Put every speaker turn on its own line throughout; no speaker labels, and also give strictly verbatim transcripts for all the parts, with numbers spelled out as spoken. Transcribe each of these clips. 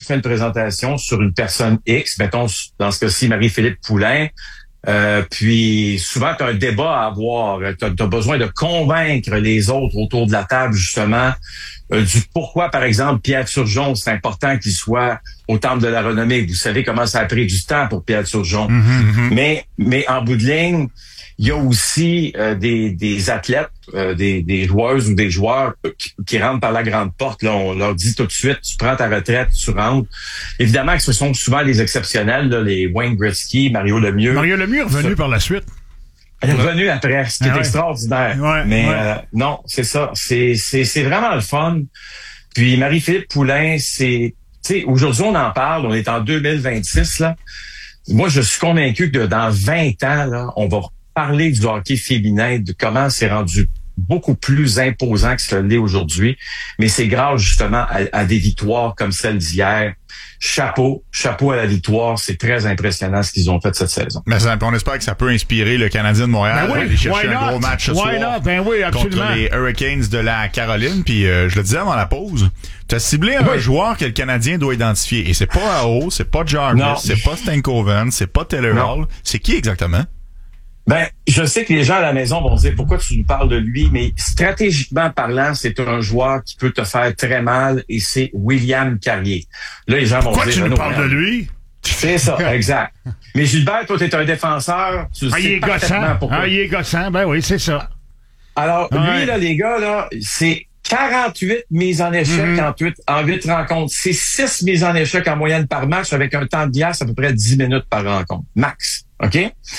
fait une présentation sur une personne X, mettons, dans ce cas-ci, Marie-Philippe Poulin, euh, puis souvent, tu as un débat à avoir. Tu as besoin de convaincre les autres autour de la table, justement, euh, du pourquoi, par exemple, Pierre Turgeon, c'est important qu'il soit au Temple de la Renommée. Vous savez comment ça a pris du temps pour Pierre Turgeon. Mm-hmm. Mais, mais en bout de ligne, il y a aussi euh, des, des athlètes, euh, des, des joueuses ou des joueurs qui, qui rentrent par la grande porte. Là, on leur dit tout de suite, tu prends ta retraite, tu rentres. Évidemment que ce sont souvent les exceptionnels, là, les Wayne Gretzky, Mario Lemieux.
Mario Lemieux est revenu ça. par la suite.
Il est revenu après, ce qui ah est ouais. extraordinaire.
Ouais,
Mais
ouais.
Euh, non, c'est ça. C'est, c'est, c'est vraiment le fun. Puis Marie-Philippe Poulin, c'est... Tu sais, aujourd'hui, on en parle, on est en deux mille vingt-six, là. Moi, je suis convaincu que dans vingt ans, là, on va parler du hockey féminin, de comment c'est rendu beaucoup plus imposant que ce l'est aujourd'hui. Mais c'est grâce justement à, à des victoires comme celle d'hier. Chapeau, chapeau à la victoire. C'est très impressionnant ce qu'ils ont fait cette saison.
Mais ça, on espère que ça peut inspirer le Canadien de Montréal
ben oui,
d'aller chercher
un
not? gros match ce
why
soir
not? Ben oui, absolument.
contre les Hurricanes de la Caroline. Puis euh, je le disais avant la pause, tu as ciblé un
oui.
joueur que le Canadien doit identifier. Et c'est pas Aho, c'est pas Jarvis, non. c'est pas Stankoven, c'est pas Taylor Hall. C'est qui exactement?
Ben, je sais que les gens à la maison vont dire pourquoi tu nous parles de lui, mais stratégiquement parlant, c'est un joueur qui peut te faire très mal et c'est William Carrier. Là, les gens vont
pourquoi
dire...
Pourquoi tu nous parles de lui?
C'est ça, exact. Mais Gilbert, toi, t'es un défenseur. Tu
ah,
sais
il est gossant.
Pourquoi.
Ah, il est gossant. Ben oui, c'est ça.
Alors,
ouais.
lui, là, les gars, là, c'est quarante-huit mises en échec mm-hmm. en, huit, en huit rencontres. C'est six mises en échec en moyenne par match avec un temps de glace à peu près dix minutes par rencontre. Max. OK?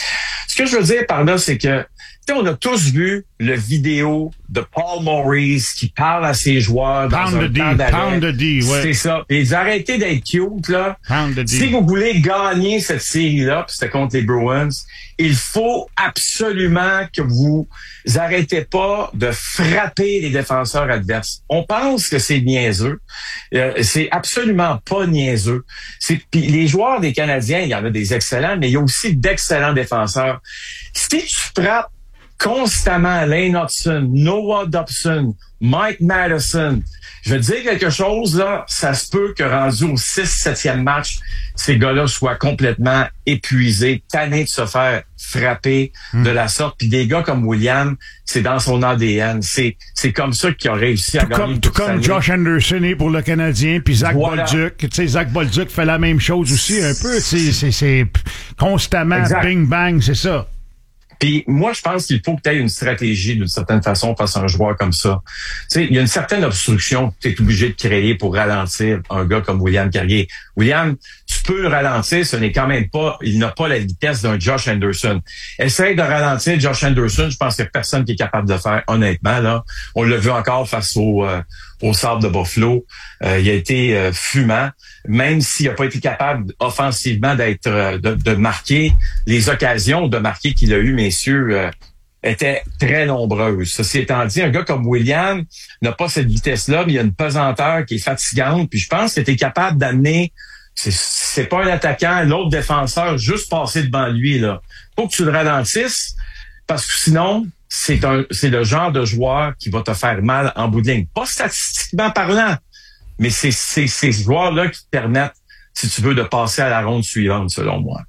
Ce que je veux dire par là, c'est que on a tous vu le vidéo de Paul Maurice qui parle à ses joueurs dans
Pound
un
D,
temps d'arrêt.
Pound D, ouais.
C'est ça. Et ils arrêtez d'être cute, là.
Pound
si vous voulez gagner cette série-là, puis c'était contre les Bruins, il faut absolument que vous arrêtez pas de frapper les défenseurs adverses. On pense que c'est niaiseux. Euh, c'est absolument pas niaiseux. C'est, puis les joueurs des Canadiens, il y en a des excellents, mais il y a aussi d'excellents défenseurs. Si tu frappes constamment Lane Hudson, Noah Dobson, Mike Madison. Je veux dire quelque chose, là, ça se peut que rendu au six septième match, ces gars-là soient complètement épuisés, tannés de se faire frapper mm. de la sorte. Puis des gars comme William, c'est dans son A D N. C'est, c'est comme ça qu'il a réussi à
tout
gagner.
Comme, tout comme année. Josh Anderson est pour le Canadien, puis Zach voilà. Bolduc. Tu sais, Zach Bolduc fait la même chose aussi un peu. C'est, c'est, c'est constamment exact. Bing bang, c'est ça.
Puis moi, je pense qu'il faut que tu aies une stratégie d'une certaine façon face à un joueur comme ça. Tu sais, il y a une certaine obstruction que tu es obligé de créer pour ralentir un gars comme William Carrier. William, tu peux le ralentir, ce n'est quand même pas, il n'a pas la vitesse d'un Josh Anderson. Essaye de ralentir Josh Anderson, je pense qu'il n'y a personne qui est capable de le faire, honnêtement, là. On l'a vu encore face au, euh, au Sabre de Buffalo. Euh, il a été euh, fumant. Même s'il n'a pas été capable offensivement d'être euh, de, de marquer, les occasions de marquer qu'il a eues, messieurs, euh, étaient très nombreuses. Ceci étant dit, un gars comme William n'a pas cette vitesse-là, mais il a une pesanteur qui est fatigante. Puis je pense que tu es capable d'amener, c'est, c'est pas un attaquant, l'autre défenseur, juste passer devant lui, là. Faut que tu le ralentisses, parce que sinon, c'est un, c'est le genre de joueur qui va te faire mal en bout de ligne. Pas statistiquement parlant, mais c'est, c'est ces joueurs-là qui te permettent, si tu veux, de passer à la ronde suivante, selon moi.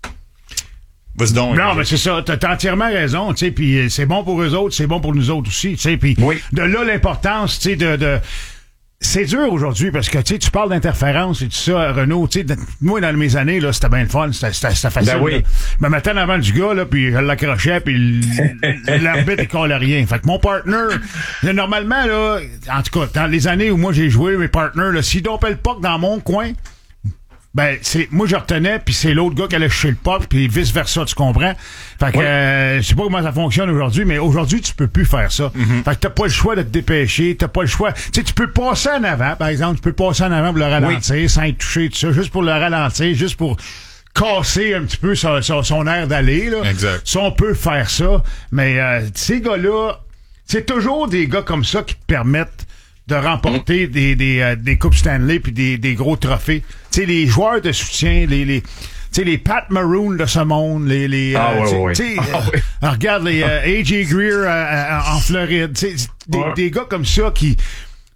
Vas-y donc.
Non, mais c'est ça. T'as, t'as entièrement raison, tu sais. Puis c'est bon pour eux autres, c'est bon pour nous autres aussi, tu sais. Puis
oui.
de là l'importance, tu sais, de, de c'est dur aujourd'hui parce que tu sais, tu parles d'interférence et tout ça, Renaud. Tu sais, moi dans mes années là, c'était bien le fun, c'était, c'était, c'était facile.
Ben oui.
Là. Mais maintenant avant du gars là, puis je l'accrochais, puis l'arbitre il collait rien. Fait que mon partner, là, normalement là, en tout cas dans les années où moi j'ai joué, mes partners, là, s'ils dompaient le puck dans mon coin. Ben, c'est, moi, je retenais, puis c'est l'autre gars qui allait chercher le puck, puis vice-versa, tu comprends? Fait que, oui. euh, je sais pas comment ça fonctionne aujourd'hui, mais aujourd'hui, tu peux plus faire ça. Mm-hmm. Fait que t'as pas le choix de te dépêcher, t'as pas le choix. Tu sais, tu peux passer en avant, par exemple, tu peux passer en avant pour le ralentir, oui. sans être touché, tout ça, juste pour le ralentir, juste pour casser un petit peu son, son, son air d'aller, là.
Exact.
Ça, on peut faire ça, mais euh, ces gars-là, c'est toujours des gars comme ça qui te permettent de remporter mmh. des des euh, des coupes Stanley puis des des gros trophées. Tu sais, les joueurs de soutien, les les tu sais les Pat Maroon de ce monde, les les
ah,
euh,
ouais,
tu sais
ouais. ah,
euh,
ouais.
regarde les euh, A J Greer euh, euh, en Floride, tu sais des,
ouais.
des gars comme ça qui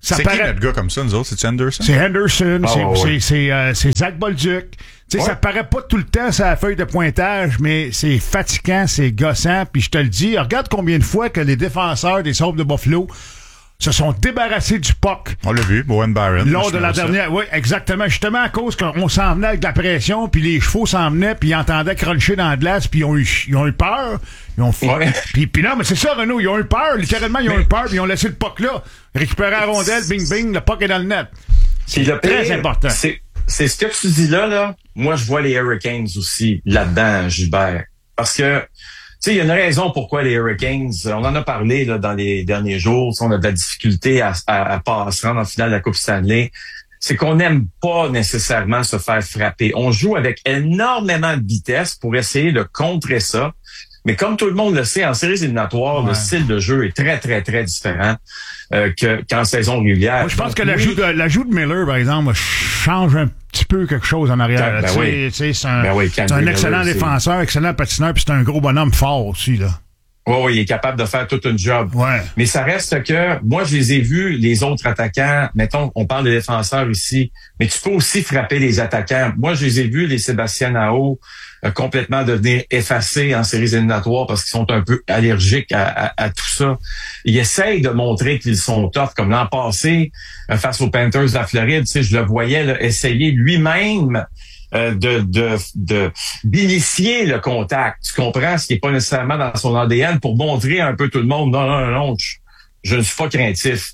Ça
c'est
paraît...
qui notre gars comme ça, nous autres? C'est Henderson?
C'est Henderson,
oh,
c'est,
ouais.
c'est, c'est, euh, c'est Zach Bolduc. Tu sais,
ouais.
ça paraît pas tout le temps sur la feuille de pointage, mais c'est fatigant, c'est gossant. Puis je te le dis, regarde combien de fois que les défenseurs des Sabres de Buffalo se sont débarrassés du puck.
On l'a vu, Bowen Byron.
Lors de la dernière, oui, exactement. Justement à cause qu'on s'en venait avec de la pression, puis les chevaux s'en venaient, puis ils entendaient cruncher dans la glace, puis ils ont eu, ils ont eu peur. Ils ont fait.
Ouais.
Puis, puis non, mais c'est ça, Renaud, ils ont eu peur. Littéralement, ils ont
mais...
eu peur, puis ils ont laissé le puck là. Récupérer la rondelle, bing bing, le puck est dans le net.
C'est le
très
pire,
important.
C'est, c'est ce que tu dis là, là. Moi, je vois les Hurricanes aussi là-dedans, Gilbert. Parce que, tu sais, il y a une raison pourquoi les Hurricanes, on en a parlé là, dans les derniers jours, on a de la difficulté à, à, à passer en finale de la Coupe Stanley. C'est qu'on n'aime pas nécessairement se faire frapper. On joue avec énormément de vitesse pour essayer de contrer ça. Mais comme tout le monde le sait, en séries éliminatoires, ouais. le style de jeu est très, très, très différent euh, que, qu'en saison régulière.
Moi, je pense
Donc,
que
oui,
l'ajout de, l'ajout de Miller, par exemple, change un petit peu quelque chose en arrière.
Ben, ben oui.
C'est un,
ben oui,
c'est un excellent
Miller,
défenseur, c'est... excellent patineur, puis c'est un gros bonhomme fort aussi, là.
Oui, oui, il est capable de faire toute une job.
Ouais.
Mais ça reste que, moi, je les ai vus, les autres attaquants, mettons, on parle des défenseurs ici, mais tu peux aussi frapper les attaquants. Moi, je les ai vus, les Sébastien Aho, euh, complètement devenir effacés en séries éliminatoires parce qu'ils sont un peu allergiques à, à, à tout ça. Ils essayent de montrer qu'ils sont tough, comme l'an passé, euh, face aux Panthers de la Floride, tu sais, je le voyais là, essayer lui-même Euh, de, de, de, d'initier le contact. Tu comprends? Ce qui n'est pas nécessairement dans son A D N pour montrer un peu tout le monde. Non, non, non, non, je, je ne suis pas craintif.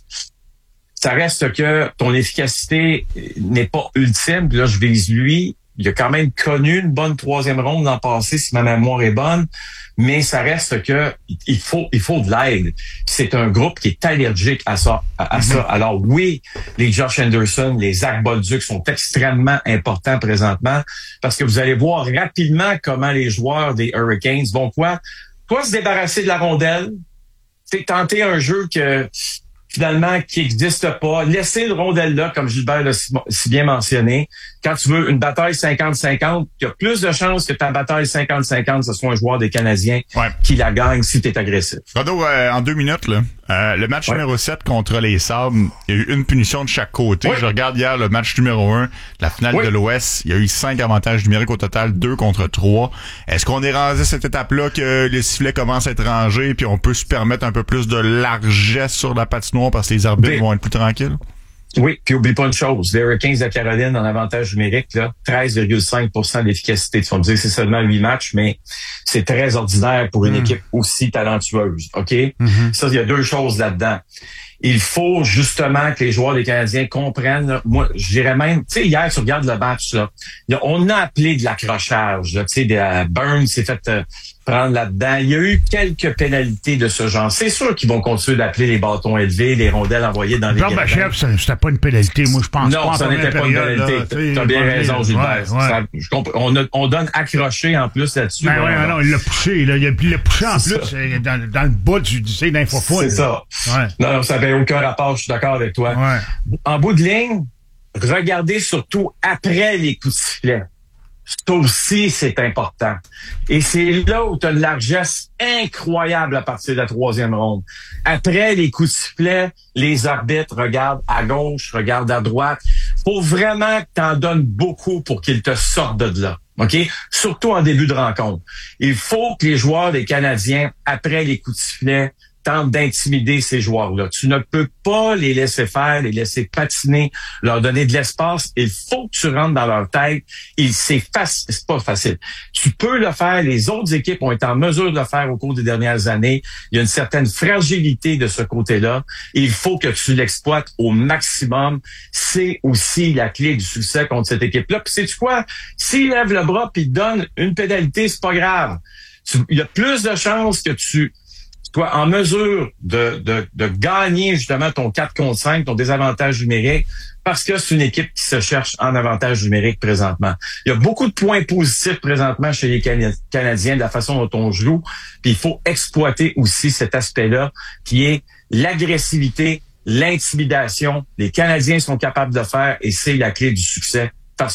Ça reste que ton efficacité n'est pas ultime. Puis là, je vise lui. Il a quand même connu une bonne troisième ronde l'an passé, si ma mémoire est bonne. Mais ça reste que il faut il faut de l'aide. C'est un groupe qui est allergique à ça. À, à mm-hmm. ça. Alors oui, les Josh Henderson, les Zach Bolduc sont extrêmement importants présentement parce que vous allez voir rapidement comment les joueurs des Hurricanes vont quoi? Soit se débarrasser de la rondelle, c'est tenter un jeu que finalement qui n'existe pas, laisser le rondelle là, comme Gilbert l'a si, si bien mentionné. Quand tu veux une bataille cinquante cinquante, il y a plus de chances que ta bataille cinquante cinquante, ce soit un joueur des Canadiens
ouais.
qui la gagne si tu es agressif.
Rado, euh, en deux minutes, là, euh, le match ouais. numéro sept contre les Sabres, il y a eu une punition de chaque côté. Ouais. Je regarde hier le match numéro un, la finale ouais. de l'Ouest. Il y a eu cinq avantages numériques au total, deux contre trois. Est-ce qu'on est rendu à cette étape-là que les sifflets commencent à être rangés puis on peut se permettre un peu plus de largesse sur la patinoire parce que les arbitres vont être plus tranquilles?
Oui, puis oublie pas une chose, les Hurricanes de Caroline en avantage numérique, là, treize virgule cinq pour cent d'efficacité. Tu vas me dire que c'est seulement huit matchs, mais c'est très ordinaire pour une mmh. équipe aussi talentueuse, OK? Mmh. Ça, il y a deux choses là-dedans. Il faut justement que les joueurs des Canadiens comprennent, là, moi, je dirais même, tu sais, hier, tu regardes le match, là, on a appelé de l'accrochage, là, tu sais, euh, Burns s'est fait euh, prendre là-dedans. Il y a eu quelques pénalités de ce genre. C'est sûr qu'ils vont continuer d'appeler les bâtons élevés, les rondelles envoyées dans les
gradins. Non, chef, c'était pas une pénalité, moi, je pense
non,
pas.
Non, ça n'était pas une pénalité. T'as bien raison, Gilbert.
Ouais, ouais.
Ça, je comp- on, a, on donne accroché en plus là-dessus.
Ben ouais, non, il l'a poussé, là. Il l'a poussé en c'est plus dans, dans le bas du, du C d'infofoot.
C'est ça. Ouais. Non, non, ça n'avait aucun rapport, je suis d'accord avec toi.
Ouais.
En bout de ligne, regardez surtout après les coups de sifflet. Ça aussi, c'est important. Et c'est là où tu as une largesse incroyable à partir de la troisième ronde. Après les coups de sifflet, les arbitres regardent à gauche, regardent à droite. Faut vraiment que tu en donnes beaucoup pour qu'ils te sortent de là. OK? Surtout en début de rencontre. Il faut que les joueurs des Canadiens, après les coups de sifflet, tente d'intimider ces joueurs-là. Tu ne peux pas les laisser faire, les laisser patiner, leur donner de l'espace. Il faut que tu rentres dans leur tête. Il, c'est facile, c'est pas facile. Tu peux le faire. Les autres équipes ont été en mesure de le faire au cours des dernières années. Il y a une certaine fragilité de ce côté-là. Il faut que tu l'exploites au maximum. C'est aussi la clé du succès contre cette équipe-là. Puis sais-tu quoi? S'il lève le bras puis donne une pénalité, c'est pas grave. Tu, il y a plus de chances que tu toi, en mesure de, de, de gagner justement ton quatre contre cinq, ton désavantage numérique, parce que c'est une équipe qui se cherche en avantage numérique présentement. Il y a beaucoup de points positifs présentement chez les Canadiens de la façon dont on joue, puis il faut exploiter aussi cet aspect-là qui est l'agressivité, l'intimidation. Les Canadiens sont capables de faire et c'est la clé du succès.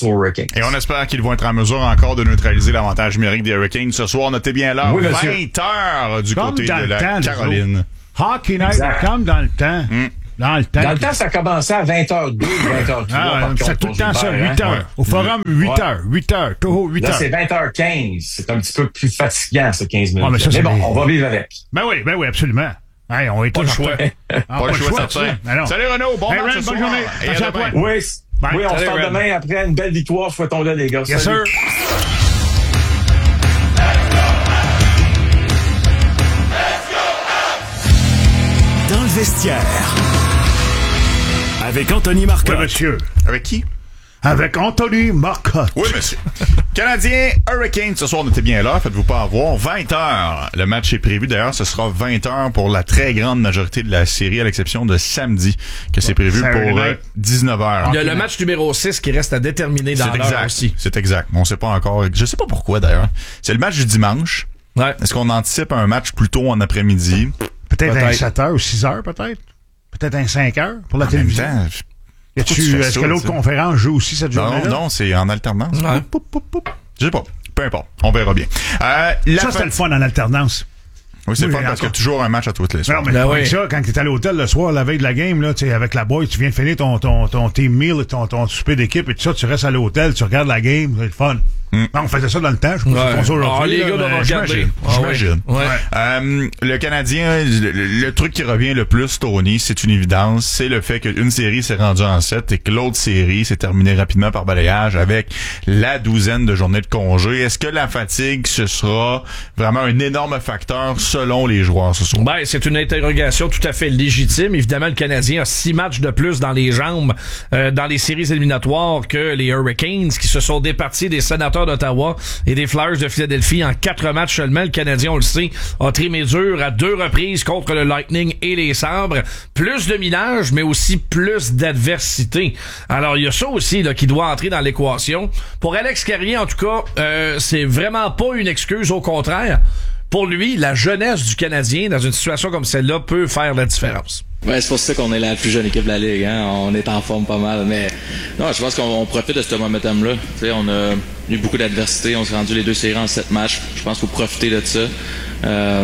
Et on espère qu'ils vont être en mesure encore de neutraliser l'avantage numérique des Hurricanes. Ce soir, notez bien l'heure,
oui,
vingt heures du
comme
côté de la
temps,
Caroline.
Hockey night, comme dans le temps.
Mm.
Dans le temps.
Dans le temps, ça commençait à vingt heures deux, vingt heures trois.
Ah,
par
c'est
contre,
tout le temps ça,
Gilbert,
huit
hein?
heures. Au forum, huit heures. huit heures. Toho, huit
Là,
heures.
c'est vingt heures quinze. C'est un petit peu plus fatigant, ce quinze minutes.
Ah, mais ça,
mais
c'est
bon,
les-
on va vivre avec.
Ben oui, ben oui, absolument. Hey, on est
Pas le choix.
Ah,
Pas le choix,
tu sais.
certain.
Ben non.
Salut Renaud, bon
Hey,
match
Ren,
ce
bonne
soir.
journée.
Et
Merci
à
à
demain.
toi.
Oui, c-
Bye.
oui, on se
Salut,
parle
Ren.
demain après une belle victoire. Souhaitons-le, les gars.
Yes,
Salut.
sir.
Dans le vestiaire. Avec Anthony Marcotte.
Oui, monsieur.
Avec qui?
Avec Anthony Marcotte.
Oui, monsieur. Canadien, Hurricane, ce soir, on était bien là, faites-vous pas avoir. vingt heures. Le match est prévu, d'ailleurs, ce sera vingt heures pour la très grande majorité de la série, à l'exception de samedi, que c'est prévu
Saturday
pour euh,
night.
dix-neuf heures.
Il y a le match numéro six qui reste à déterminer dans
C'est
l'heure
exact.
aussi.
C'est exact. On sait pas encore. Je sais pas pourquoi, d'ailleurs. C'est le match du dimanche.
Ouais.
Est-ce qu'on anticipe un match plus tôt en après-midi?
Peut-être un
Peut-être.
sept heures ou six heures, peut-être. Peut-être un cinq heures pour la
En même
télévision.
temps, je-
Y
pourquoi tu
a-tu-
fais
Est-ce
ça,
que l'autre
tu sais?
conférence joue aussi cette
Non,
journée-là?
non, c'est en alternance.
Ouais.
Poup, poup, poup, poup. Je sais pas. Peu importe. On verra bien. Euh, la
Ça, c'est
fête-
le fun en alternance.
Oui, c'est
Oui,
le fun parce qu'il y a
encore.
toujours un match à toutes les
Non,
soirs.
mais
Ben
c'est pas
oui.
ça, quand t'es à l'hôtel le soir, la veille de la game, là, tu sais, avec la boy, tu viens de finir ton, ton, ton team meal, ton, ton souper d'équipe et tout ça, tu restes à l'hôtel, tu regardes la game, c'est le fun.
Mm.
Non, on faisait ça dans le temps, je sais pas si
Ouais.
ils font ça aujourd'hui.
Ah, les
là,
gars doivent
mais
regarder.
j'imagine.
Ah,
J'imagine.
ouais. Ouais.
Euh, le Canadien, le, le truc qui revient le plus, Tony, c'est une évidence, c'est le fait qu'une série s'est rendue en sept et que l'autre série s'est terminée rapidement par balayage avec la douzaine de journées de congé. Est-ce que la fatigue, ce sera vraiment un énorme facteur selon les joueurs ce soir?
Ben, c'est une interrogation tout à fait légitime. Évidemment, le Canadien a six matchs de plus dans les jambes euh, dans les séries éliminatoires que les Hurricanes, qui se sont départis des Sénateurs d'Ottawa et des Flyers de Philadelphie en quatre matchs seulement. Le Canadien, on le sait, a trimé dur à deux reprises contre le Lightning et les Sabres. Plus de minage, mais aussi plus d'adversité. Alors, il y a ça aussi là qui doit entrer dans l'équation. Pour Alex Carrier, en tout cas, euh, c'est vraiment pas une excuse, au contraire. Pour lui, la jeunesse du Canadien, dans une situation comme celle-là, peut faire la différence.
Ouais, c'est pour ça qu'on est la plus jeune équipe de la Ligue. Hein? On est en forme pas mal. Mais non, je pense qu'on on profite de ce momentum-là. Tu sais, on a eu beaucoup d'adversité. On s'est rendu les deux séries en sept matchs. Je pense qu'il faut profiter de ça. Euh,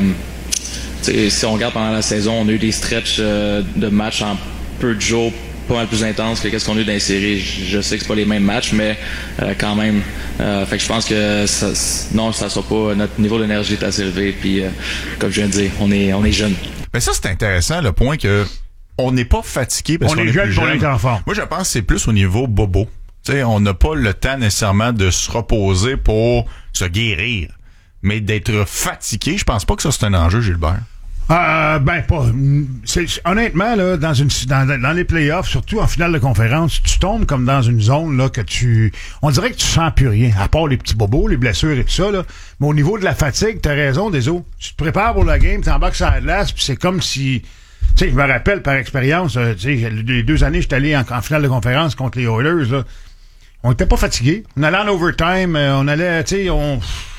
tu sais, si on regarde pendant la saison, on a eu des stretches euh, de matchs en peu de jours pas mal plus intenses que qu'est-ce qu'on a eu dans les séries. Je, je sais que c'est pas les mêmes matchs, mais euh, quand même. Euh, fait que je pense que ça, non, ça sera pas. Notre niveau d'énergie est assez élevé. Puis, euh, comme je viens de dire, on est, on est jeunes.
Mais ça, c'est intéressant, le point que on n'est pas fatigué parce
On
qu'on
est
est
jeune
plus
pour
jeune.
être en forme.
Moi, je pense que c'est plus au niveau bobo. Tu sais, on n'a pas le temps nécessairement de se reposer pour se guérir. Mais d'être fatigué, je pense pas que ça, c'est un enjeu, Gilbert.
Euh, ben pas. C'est, honnêtement, là, dans une dans, dans les playoffs, surtout en finale de conférence, tu tombes comme dans une zone là que tu. On dirait que tu sens plus rien, à part les petits bobos, les blessures et tout ça, là. Mais au niveau de la fatigue, t'as raison, Deso. Tu te prépares pour la game, t'embarques sur la glace, puis c'est comme si. Tu sais, je me rappelle par expérience, euh, tu sais, les deux années, j'étais allé en, en finale de conférence contre les Oilers, là. On était pas fatigués. On allait en overtime, euh, on allait, tu sais, on.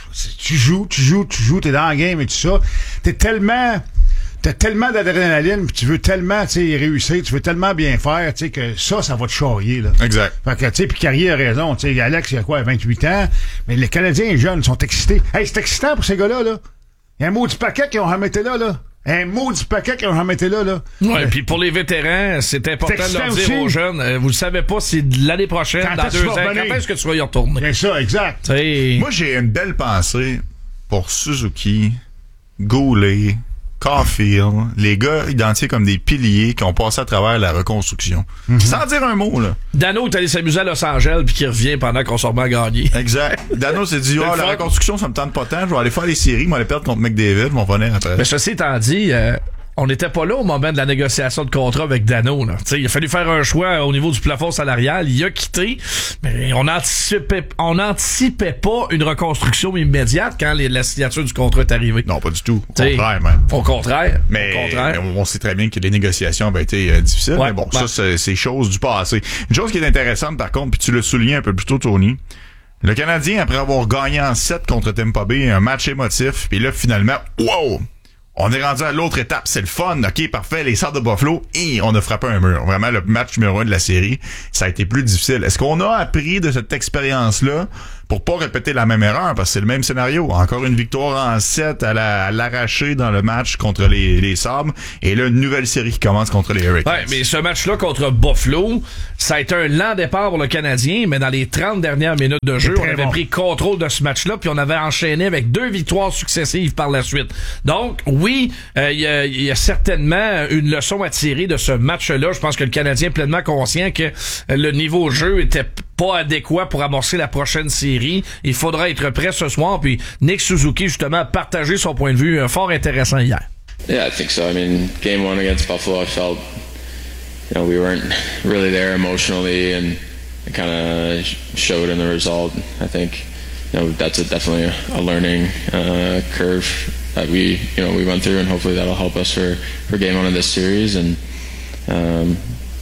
Tu joues, tu joues, tu joues, t'es dans la game et tout ça. T'es tellement. T'as tellement d'adrénaline, puis tu veux tellement, tu sais, réussir, tu veux tellement bien faire, tu sais, que ça, ça va te charrier, là.
Exact.
Fait que, tu sais, puis Carrier a raison, tu sais, Alex, il a quoi, vingt-huit ans, mais les Canadiens jeunes sont excités. Hey, c'est excitant pour ces gars-là, là. Il y a un maudit paquet qu'ils ont remetté là, là. Un maudit paquet qu'ils ont remetté là, là.
Ouais, puis pour les vétérans, c'est important
C'est
de leur
excitant
dire
aussi.
aux jeunes, euh, vous le savez pas, c'est de l'année prochaine,
Quand
dans
est-ce
deux
que
ans,
tu vas revenir?
quand est-ce que tu vas y retourner?
C'est ça, exact.
T'sais,
Moi, j'ai une belle pensée pour Suzuki, Goulet, Caulfield, les gars identifiés comme des piliers qui ont passé à travers la reconstruction. Sans dire un mot, là.
Dano est allé s'amuser à Los Angeles puis qui revient pendant qu'on se remet à gagner.
Exact. Dano s'est dit,
C'est
oh,
le
la
fun.
reconstruction, ça me tente pas tant, je vais aller faire les séries, je vais aller perdre contre McDavid, je vais revenir après.
Mais ceci étant dit, euh, on n'était pas là au moment de la négociation de contrat avec Dano. Là. T'sais, il a fallu faire un choix au niveau du plafond salarial. Il a quitté, mais on anticipait, on anticipait pas une reconstruction immédiate quand les- la signature du contrat est arrivée.
Non, pas du tout. Au
T'sais,
contraire, man.
Au contraire.
Mais,
au contraire.
mais on sait très bien que les négociations ont été euh, difficiles.
Ouais,
mais bon,
ouais.
ça, c'est, c'est chose du passé. Une chose qui est intéressante, par contre, puis tu l'as souligné un peu plus tôt, Tony, le Canadien, après avoir gagné en sept contre Tampa Bay, un match émotif, puis là, finalement, wow! On est rendu à l'autre étape, c'est le fun, ok, parfait, les Sabres de Buffalo, et on a frappé un mur. Vraiment, le match numéro un de la série, ça a été plus difficile. Est-ce qu'on a appris de cette expérience-là pour pas répéter la même erreur, parce que c'est le même scénario. Encore une victoire en sept à, la, à l'arracher dans le match contre les, les Sabres. Et là, une nouvelle série qui commence contre les Hurricanes.
Ouais, mais ce match-là contre Buffalo, ça a été un lent départ pour le Canadien, mais dans les trente dernières minutes de jeu, on avait bon. pris contrôle de ce match-là, puis on avait enchaîné avec deux victoires successives par la suite. Donc, oui, il euh, y, a, y a certainement une leçon à tirer de ce match-là. Je pense que le Canadien est pleinement conscient que le niveau de jeu était pas adéquat pour amorcer la prochaine série. Il faudra être prêt ce soir. Puis Nick Suzuki, justement, a partagé son point de vue euh, fort intéressant hier.
Yeah, I think so. I mean, game one against Buffalo, I felt, you know, we weren't really there emotionally, and it kind of showed in the result. I think, you know, that's a, definitely a, a learning uh, curve that we, you know, we went through, and hopefully that'll help us for, for game one of this series. And um,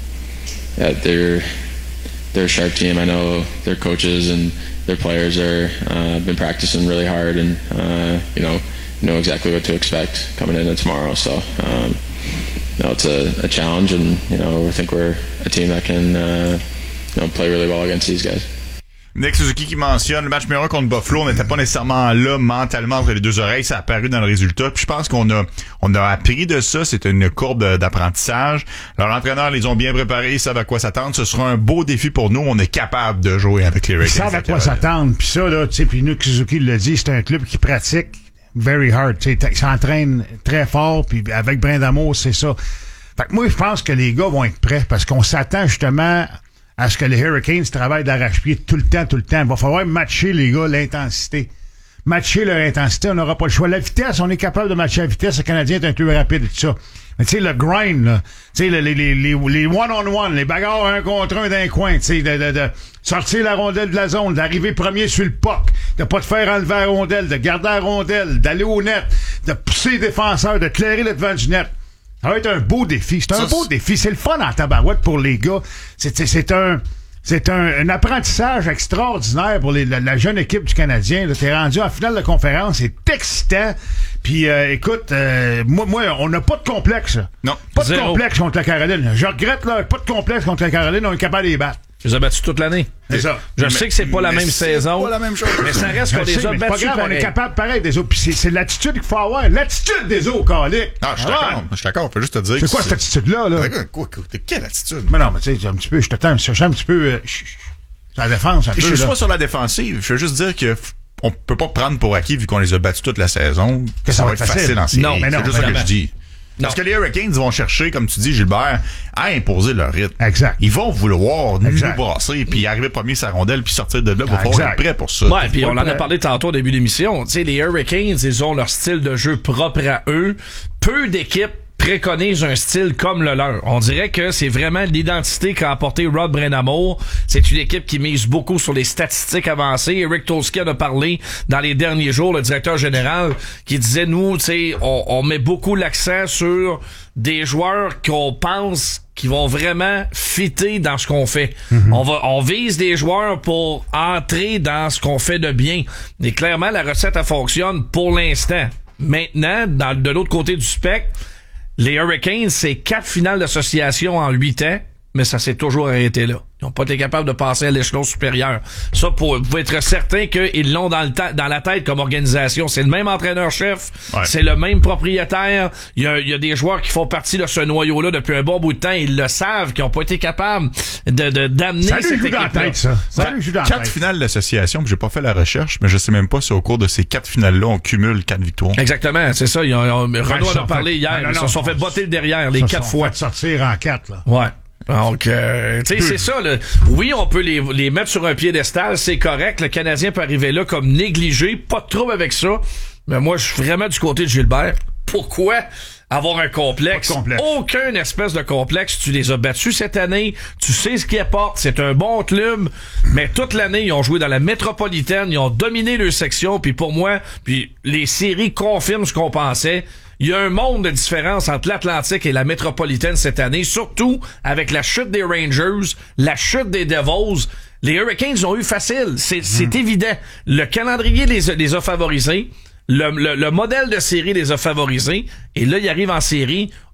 yeah, they're they're a sharp team. I know their coaches and their players are uh, been practicing really hard, and uh, you know know exactly what to expect coming in tomorrow. So um, you know, it's a, a challenge, and you know I think we're a team that can uh, you know play really well against these guys.
Nick Suzuki qui mentionne le match numéro un contre Buffalo, on n'était pas nécessairement là mentalement entre les deux oreilles, ça a apparu dans le résultat. Puis je pense qu'on a on a appris de ça, c'est une courbe d'apprentissage. Alors l'entraîneur les ont bien préparés, ils savent à quoi s'attendre. Ce sera un beau défi pour nous, on est capable de jouer avec les Hurricanes.
Ils savent à quoi s'attendre. Puis ça là, tu sais, puis Nick Suzuki l'a dit, c'est un club qui pratique very hard, tu sais, il s'entraîne très fort, puis avec brin d'amour, c'est ça. Fait que moi je pense que les gars vont être prêts parce qu'on s'attend justement à ce que les Hurricanes travaillent d'arrache-pied tout le temps, tout le temps. Il va falloir matcher, les gars, l'intensité. Matcher leur intensité, on n'aura pas le choix. La vitesse, on est capable de matcher la vitesse. Le Canadien est un peu rapide et tout ça. Mais tu sais, le grind, là, tu sais, les, les, les, les one-on-one, les bagarres un contre un d'un coin, tu sais, de, de, de sortir la rondelle de la zone, d'arriver premier sur le puck, de pas te faire enlever la rondelle, de garder la rondelle, d'aller au net, de pousser les défenseurs, de clairer le devant du net. Ça va être un beau défi. C'est un ça, beau c'est... défi. C'est le fun en tabarouette pour les gars. C'est, c'est, c'est un, c'est un, un apprentissage extraordinaire pour les, la, la jeune équipe du Canadien. Là, t'es rendu en finale de conférence. C'est excitant. Puis, euh, écoute, euh, moi, moi, on n'a pas de complexe.
Non.
Pas de
Zéro.
complexe contre la Caroline. Je regrette, là, pas de complexe contre la Caroline. On est capable de les battre.
Je les ai battus toute l'année.
C'est ça.
Je
mais,
sais que c'est pas la même
c'est
saison.
Pas la même chose.
Mais ça reste qu'on
je
les
sais,
a
mais
battus.
c'est pas grave,
pareil.
on est capable pareil des autres. Puis c'est, c'est l'attitude qu'il faut avoir. L'attitude des autres, calique.
Ah, je suis d'accord. Je suis d'accord. On peut juste te dire
C'est
que
quoi cette attitude-là, là?
Quoi, quoi, quelle attitude?
Mais non, mais tu sais, un petit peu, je te tends, je suis un petit peu, euh, je, je, la défense, un
je
peu,
Je suis
là.
pas sur la défensive. Je veux juste dire que on peut pas prendre pour acquis, vu qu'on les a battus toute la saison,
que ça va être facile
en série.
Non, mais non,
c'est juste ce que
vraiment.
je dis.
Non.
Parce que les Hurricanes vont chercher, comme tu dis, Gilbert, à imposer leur rythme.
Exact.
Ils vont vouloir nous
Exact.
brasser, puis arriver premier sa rondelle, puis sortir de là. Il va falloir
Exact.
être prêt pour ça.
Ouais, puis on en a
prêt.
parlé tantôt au début de l'émission. Tu sais, les Hurricanes, ils ont leur style de jeu propre à eux. Peu d'équipes préconise un style comme le leur. On dirait que c'est vraiment l'identité qu'a apporté Rod Brind'Amour. C'est une équipe qui mise beaucoup sur les statistiques avancées. Eric Tolsky en a parlé dans les derniers jours, le directeur général, qui disait, nous, tu sais, on, on met beaucoup l'accent sur des joueurs qu'on pense qui vont vraiment fitter dans ce qu'on fait. Mm-hmm. On va, on vise des joueurs pour entrer dans ce qu'on fait de bien. Et clairement, la recette, elle fonctionne pour l'instant. Maintenant, dans, de l'autre côté du spectre, les Hurricanes, c'est quatre finales d'association en huit ans, mais ça s'est toujours arrêté là. Ils n'ont pas été capables de passer à l'échelon supérieur. Ça, pour, vous pouvez être certain qu'ils l'ont dans le ta- dans la tête comme organisation. C'est le même entraîneur-chef,
ouais.
C'est le même propriétaire. Il y a, il y a des joueurs qui font partie de ce noyau-là depuis un bon bout de temps. Ils le savent, qu'ils n'ont pas été capables de, de d'amener
Ça
cette
lui joue dans la
équipe-là.
tête, ça. Ça lui joue dans la
Quatre
tête.
finales d'association, puis j'ai pas fait la recherche, mais je sais même pas si au cours de ces quatre finales-là, on cumule quatre victoires.
Exactement, c'est ça. Ils ont, ils ont, Renaud en a parlé
fait,
hier.
non, non,
ils se
non,
sont fait botter le derrière les
Ça,
quatre
sont
fois.
fait sortir en quatre, là.
Ouais. Donc, euh, tu sais, c'est ça. Là. Oui, on peut les, les mettre sur un piédestal, c'est correct. Le Canadien peut arriver là comme négligé, pas de trouble avec ça. Mais moi, je suis vraiment du côté de Gilbert. Pourquoi avoir un complexe?
Pas de complexe.
Aucun espèce de complexe. Tu les as battus cette année. Tu sais ce qu'ils apportent. C'est un bon club. Mais toute l'année, ils ont joué dans la métropolitaine. Ils ont dominé leur section. Puis pour moi, puis les séries confirment ce qu'on pensait. Il y a un monde de différence entre l'Atlantique et la métropolitaine cette année, surtout avec la chute des Rangers, la chute des Devils. Les Hurricanes ont eu facile, c'est, mmh. c'est évident. Le calendrier les a, les a favorisés, le, le, le modèle de série les a favorisés, et là, ils arrivent en série,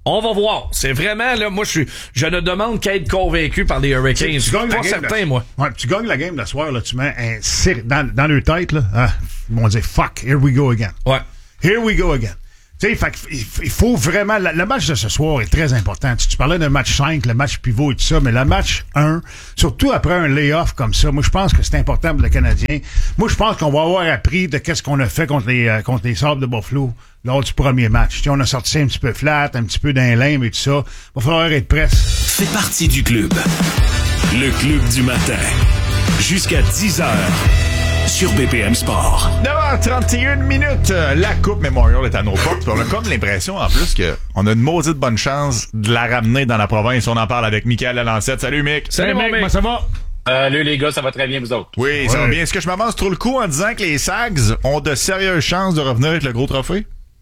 On va voir. C'est vraiment, là, moi, je suis, je ne demande qu'à être convaincu par les Hurricanes.
Tu, tu gagnes
pas
la game
certain,
de,
moi.
Ouais, tu gagnes la game de soir, là, tu mets un cirque dans, dans leur tête, là. Ah, ils vont dire, fuck, here we go again.
Ouais.
Here we go again. Tu sais, fait il faut vraiment... Le match de ce soir est très important. Tu, tu parlais d'un match cinq, le match pivot et tout ça, mais le match un, surtout après un lay-off comme ça, moi, je pense que c'est important pour le Canadien. Moi, je pense qu'on va avoir appris de qu'est-ce qu'on a fait contre les euh, contre les Sabres de Buffalo lors du premier match. Tu sais, on a sorti ça un petit peu flat, un petit peu d'un lame et tout ça. Va falloir être prêt.
Fais partie du club. Le club du matin. Jusqu'à dix heures. Sur B P M Sport.
neuf heures trente et une minutes. La Coupe Memorial est à nos portes. On a comme l'impression, en plus, qu'on a une maudite bonne chance de la ramener dans la province. On en parle avec Michael Lalancette. Salut, Mick.
Salut,
Salut,
mec.
Comment ça va?
Salut les gars, ça va très bien, vous autres?
Oui,
ouais.
ça va bien. Est-ce que je m'avance trop le coup en disant que les Sags ont de sérieuses chances de revenir avec le gros trophée?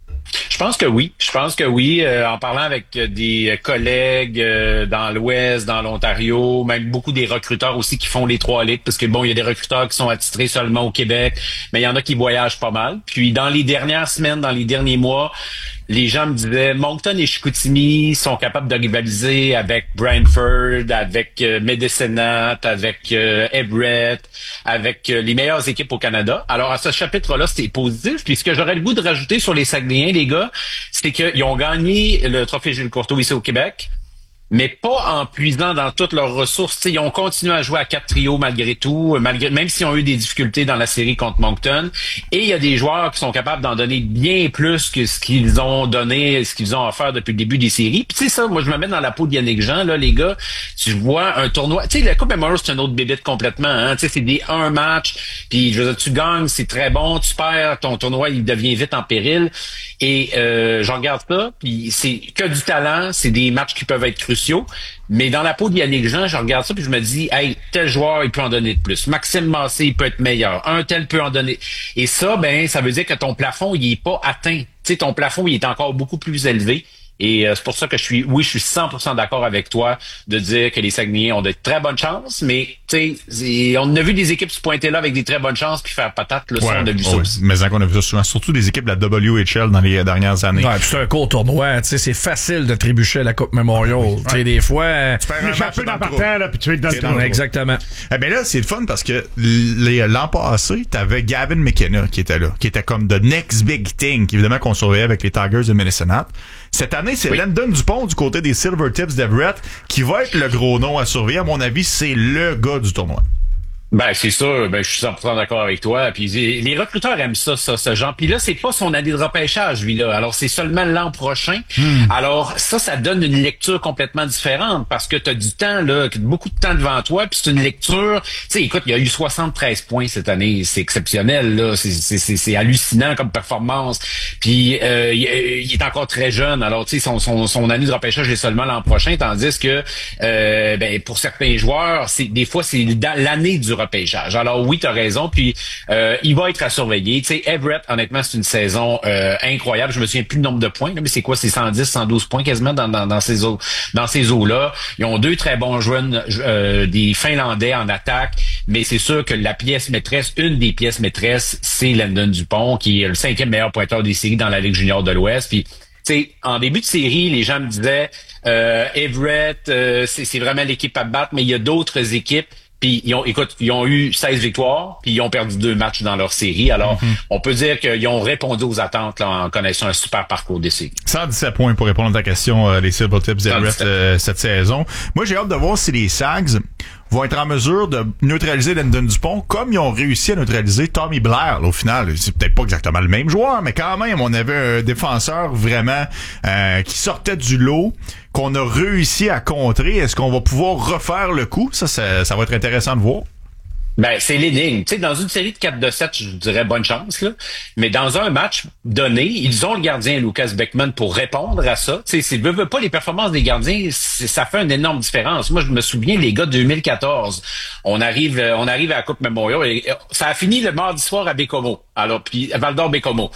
Je pense que oui. Je pense que oui. Euh, en parlant avec euh, des collègues euh, dans l'Ouest, dans l'Ontario, même beaucoup des recruteurs aussi qui font les trois ligues, parce que bon, il y a des recruteurs qui sont attitrés seulement au Québec, mais il y en a qui voyagent pas mal. Puis dans les dernières semaines, dans les derniers mois, les gens me disaient Moncton et Chicoutimi sont capables de rivaliser avec Brantford, avec euh, Medicine-Hat, avec euh, Everett, avec euh, les meilleures équipes au Canada. Alors à ce chapitre-là, c'était positif. Puis ce que j'aurais le goût de rajouter sur les Saguenayens, les gars, c'est qu'ils ont gagné le trophée Gilles Courteau ici au Québec, mais pas en puisant dans toutes leurs ressources. T'sais, ils ont continué à jouer à quatre trios malgré tout, malgré même s'ils ont eu des difficultés dans la série contre Moncton. Et il y a des joueurs qui sont capables d'en donner bien plus que ce qu'ils ont donné, ce qu'ils ont offert depuis le début des séries. Puis tu sais ça, moi je me mets dans la peau de Yannick Jean, là, les gars. Tu vois un tournoi, tu sais, la Coupe Memorial, c'est un autre bébête complètement. Hein? Tu sais, c'est des un match, puis je veux dire, tu gagnes, c'est très bon, tu perds, ton tournoi il devient vite en péril. Et euh, je regarde ça, puis c'est que du talent, c'est des matchs qui peuvent être cruciaux. Mais dans la peau de Yannick Jean, je regarde ça puis je me dis, hey, tel joueur, il peut en donner de plus. Maxime Massé, il peut être meilleur. Un tel peut en donner. Et ça, ben, ça veut dire que ton plafond, il est pas atteint. Tu sais, ton plafond, il est encore beaucoup plus élevé. Et euh, c'est pour ça que je suis, oui, je suis cent pour cent d'accord avec toi de dire que les Saguenayens ont de très bonnes chances, mais tu sais, on a vu des équipes se pointer là avec des très bonnes chances puis faire patate, là,
Ouais,
ça, on a vu
ouais,
ça aussi.
Mais on a vu ça souvent, surtout des équipes de la W H L dans les dernières années.
Ouais, puis c'est un court tournoi, tu sais, c'est facile de trébucher à la Coupe Memorial.
Ouais.
Tu sais, des fois...
Tu perds un
Mais j'ai un
match
peu
dans le trou.
d'important, là, puis tu es dans le
C'est
trou.
dans-
Exactement.
Eh ben là, c'est le fun parce que les- l'an passé, t'avais Gavin McKenna qui était là, qui était comme the next big thing, évidemment qu'on surveillait avec les Tigers de Medicine-Hat. Cette année, c'est
Oui.
Landon Dupont du côté des Silver Tips d'Everett qui va être le gros nom à surveiller. À mon avis, c'est le gars du tournoi.
Ben, c'est sûr, ben, je suis cent pour cent d'accord avec toi. Puis les les recruteurs aiment ça, ça, ce genre. Puis là, c'est pas son année de repêchage, lui, là. Alors, c'est seulement l'an prochain. Alors, ça, ça donne une lecture complètement différente parce que tu as du temps, là, beaucoup de temps devant toi. Puis c'est une lecture. Tu sais, écoute, il y a eu soixante-treize points cette année. C'est exceptionnel, là. C'est, c'est, c'est, c'est hallucinant comme performance. Puis euh, il, il est encore très jeune. Alors, tu sais, son, son, son année de repêchage est seulement l'an prochain. Tandis que, euh, ben, pour certains joueurs, c'est des fois, c'est dans l'année du repêchage. Alors oui, tu as raison, puis euh, il va être à surveiller. Tu sais, Everett, honnêtement, c'est une saison euh, incroyable. Je me souviens plus le nombre de points, là, mais c'est quoi, c'est cent dix, cent douze points quasiment dans, dans, dans ces eaux, dans ces eaux-là. Ils ont deux très bons jeunes, euh, des Finlandais en attaque, mais c'est sûr que la pièce maîtresse, une des pièces maîtresses, c'est Landon Dupont, qui est le cinquième meilleur pointeur des séries dans la Ligue junior de l'Ouest. Puis tu sais, en début de série, les gens me disaient euh, Everett, euh, c'est, c'est vraiment l'équipe à battre, mais il y a d'autres équipes. Puis ils ont, écoute, ils ont eu seize victoires, puis ils ont perdu deux matchs dans leur série. Alors, mm-hmm. on peut dire qu'ils ont répondu aux attentes là, en connaissant un super parcours des séries.
cent dix-sept points pour répondre à ta question, euh, les Silver Tips d'Everett euh, cette saison. Moi, j'ai hâte de voir si les Sags vont être en mesure de neutraliser Landon Dupont comme ils ont réussi à neutraliser Tommy Blair. Là, au final, c'est peut-être pas exactement le même joueur, mais quand même, on avait un défenseur vraiment euh, qui sortait du lot, qu'on a réussi à contrer. Est-ce qu'on va pouvoir refaire le coup? Ça, ça, ça va être intéressant de voir.
Ben, c'est l'énigme. Tu sais, dans une série de quatre de sept, je dirais bonne chance, là. Mais dans un match donné, ils ont le gardien Lucas Beckman pour répondre à ça. Tu sais, c'est, veux, veux pas les performances des gardiens, ça fait une énorme différence. Moi, je me souviens, les gars, deux mille quatorze, on arrive, on arrive à la Coupe Memorial et ça a fini le mardi soir à Bécomo. Alors, puis, à Val-d'Or Bécomo.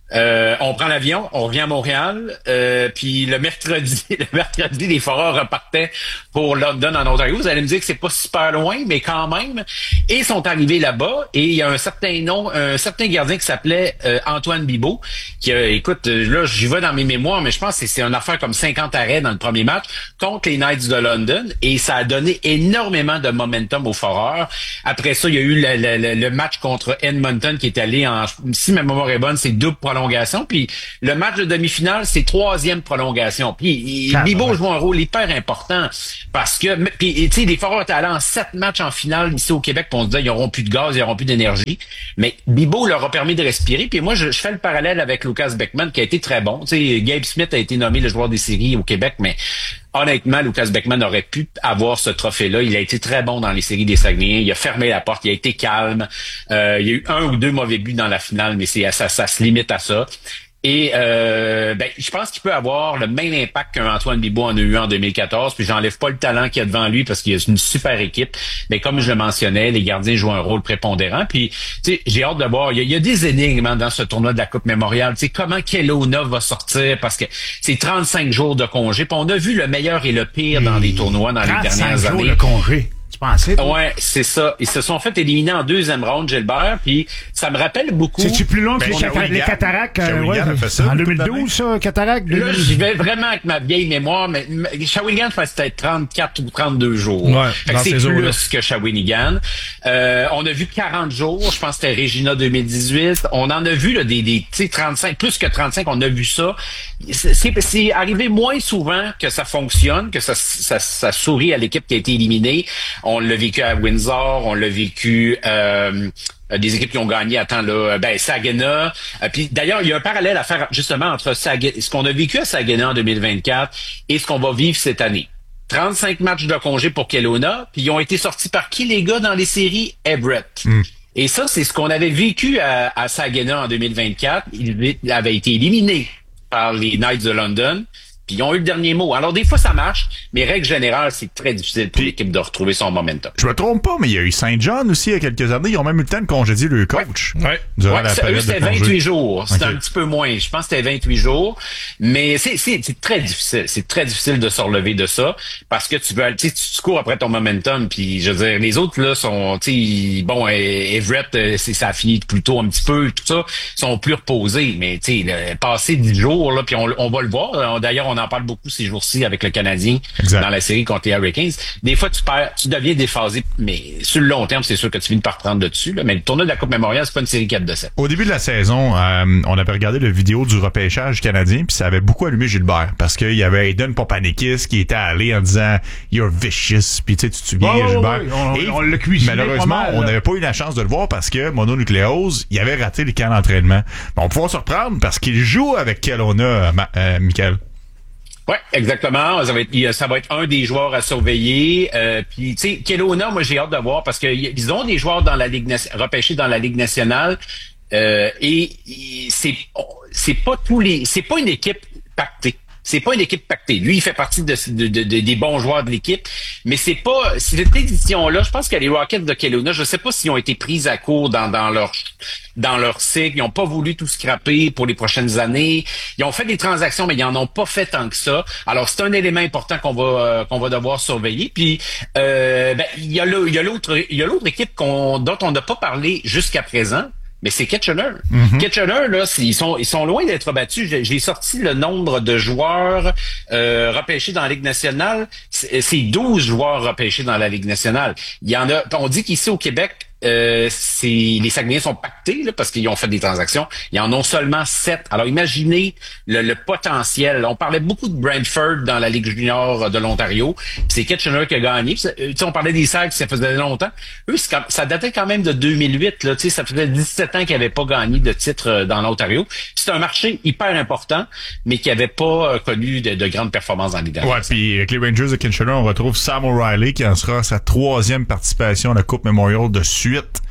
Euh, on prend l'avion, on revient à Montréal, euh, puis le mercredi, le mercredi, les Foreurs repartaient pour London en Ontario. Vous allez me dire que c'est pas super loin, mais quand même. Et ils sont arrivés là-bas, et il y a un certain nom, un certain gardien qui s'appelait euh, Antoine Bibeau, qui a, écoute, là, j'y vais dans mes mémoires, mais je pense que c'est une affaire comme cinquante arrêts dans le premier match contre les Knights de London, et ça a donné énormément de momentum aux Foreurs. Après ça, il y a eu le, le, le match contre Edmonton qui est allé en, si ma mémoire est bonne, c'est double prolongation. Puis le match de demi-finale, c'est troisième prolongation. Puis Bibeau joue un rôle hyper important parce que, puis tu sais, les Foreurs étaient allés en sept matchs en finale ici au Québec, puis on se disait ils n'auront plus de gaz, ils n'auront plus d'énergie. Mais Bibeau leur a permis de respirer. Puis moi, je, je fais le parallèle avec Lucas Beckman qui a été très bon. Tu sais, Gabe Smith a été nommé le joueur des séries au Québec, mais honnêtement, Lucas Beckman aurait pu avoir ce trophée-là. Il a été très bon dans les séries des Saguenayens. Il a fermé la porte. Il a été calme. Euh, il y a eu un ou deux mauvais buts dans la finale, mais c'est ça, ça se limite à ça. Et euh, ben, je pense qu'il peut avoir le même impact qu'un Antoine Bibeau en a eu en deux mille quatorze. Puis j'enlève pas le talent qu'il y a devant lui parce qu'il y a une super équipe. Mais comme je le mentionnais, les gardiens jouent un rôle prépondérant. Puis tu sais, j'ai hâte de voir. Il y, a, il y a des énigmes hein, dans ce tournoi de la Coupe Mémoriale. Tu sais, comment Kelowna va sortir parce que c'est trente-cinq jours de congé. Puis on a vu le meilleur et le pire dans les tournois dans les dernières
jours
années.
De congé. Tu pensais? Toi?
Ouais, c'est ça. Ils se sont fait éliminer en deuxième round, Gilbert, puis ça me rappelle beaucoup.
C'est-tu plus long que
ben,
les, cata- les cataractes? Euh, ouais,
ça,
en deux mille douze, ça, cataractes?
Là, j'y vais vraiment avec ma vieille mémoire, mais Shawinigan fait peut-être trente-quatre ou trente-deux jours.
Ouais,
fait que c'est plus
eaux-là.
que Shawinigan. Euh, on a vu quarante jours, je pense que c'était Regina deux mille dix-huit. On en a vu là, des, des tu sais, trente-cinq, plus que trente-cinq, on a vu ça. C'est, c'est, c'est arrivé moins souvent que ça fonctionne, que ça, ça, ça sourit à l'équipe qui a été éliminée. On l'a vécu à Windsor, on l'a vécu euh, des équipes qui ont gagné à temps là, ben Saginaw. Euh, puis d'ailleurs, il y a un parallèle à faire justement entre Saginaw, ce qu'on a vécu à Saginaw en deux mille vingt-quatre et ce qu'on va vivre cette année. trente-cinq matchs de congé pour Kelowna, puis ils ont été sortis par qui les gars dans les séries? Everett. Mm. Et ça, c'est ce qu'on avait vécu à, à Saginaw en deux mille vingt-quatre. Ils avaient été éliminés par les Knights de London. Puis ils ont eu le dernier mot. Alors des fois ça marche, mais règle générale, c'est très difficile pour l'équipe de retrouver son momentum.
Je me trompe pas, mais il y a eu Saint John aussi il y a quelques années. Ils ont même eu le temps de congédier le coach.
Ouais. ouais.
Durant
ouais,
la
eux,
période
c'était
de congé.
vingt-huit jours. C'était
okay.
un petit peu moins. Je pense que c'était vingt-huit jours. Mais c'est, c'est, c'est très difficile. C'est très difficile de se relever de ça parce que tu veux, tu sais, tu cours après ton momentum. Puis je veux dire, les autres là sont, tu sais, bon, Everett, c'est, ça a fini plus tôt un petit peu, tout ça, sont plus reposés. Mais tu sais, passer dix jours là, puis on, on va le voir. D'ailleurs, on en parle beaucoup ces jours avec le Canadien exact. Dans la série contre les Hurricanes. Des fois, tu perds, tu deviens déphasé, mais sur le long terme, c'est sûr que tu finis par prendre de dessus. Là. Mais le tournoi de la Coupe Mémoriale, c'est pas une série quatre de sept.
Au début de la saison, euh, on avait regardé la vidéo du repêchage canadien, puis ça avait beaucoup allumé Gilbert, parce qu'il y avait Aiden Papanikis qui était allé en disant « You're vicious », puis tu sais, tu te souviens,
oh,
Gilbert.
Oui, on,
Et
on l'a cuisiné
malheureusement,
mal,
on n'avait pas eu la chance de le voir parce que mononucléose, il avait raté les camps d'entraînement. Bon, on peut se reprendre parce qu'il joue avec Kelowna, euh, Michael.
Ouais, exactement. Ça va être, ça va être un des joueurs à surveiller. Euh, puis, tu sais, Kelowna, moi, j'ai hâte de voir parce qu'ils ont des joueurs dans la ligue repêchés dans la Ligue nationale. Euh, et, et c'est, c'est pas tous les, c'est pas une équipe pactée. C'est pas une équipe pactée. Lui, il fait partie de, de, de, de des bons joueurs de l'équipe, mais c'est pas cette édition-là. Je pense que les Rockets de Kelowna, je sais pas s'ils ont été pris à court dans, dans leur dans leur cycle. Ils ont pas voulu tout scraper pour les prochaines années. Ils ont fait des transactions, mais ils en ont pas fait tant que ça. Alors c'est un élément important qu'on va euh, qu'on va devoir surveiller. Puis euh, ben il y a le, il y a l'autre il y a l'autre équipe qu'on dont on n'a pas parlé jusqu'à présent. Mais c'est Kitchener. Mm-hmm. Kitchener, là, ils sont, ils sont loin d'être battus. J'ai, j'ai sorti le nombre de joueurs euh, repêchés dans la Ligue nationale. C'est, c'est douze joueurs repêchés dans la Ligue nationale. Il y en a. On dit qu'ici au Québec, euh, c'est les Saguenayens sont pactés là, parce qu'ils ont fait des transactions. Ils en ont seulement sept. Alors imaginez le, le potentiel. On parlait beaucoup de Brantford dans la Ligue junior de l'Ontario. Puis c'est Kitchener qui a gagné. Puis, tu sais, on parlait des Sags, ça faisait longtemps. Eux, c'est, ça datait quand même de deux mille huit. Là, tu sais, ça faisait dix-sept ans qu'ils n'avaient pas gagné de titre dans l'Ontario. Puis c'est un marché hyper important, mais qui n'avait pas euh, connu de, de grandes performances dans les dernières
Ouais, puis avec les Rangers de Kitchener, on retrouve Sam O'Reilly qui en sera sa troisième participation à la Coupe Memorial de suite.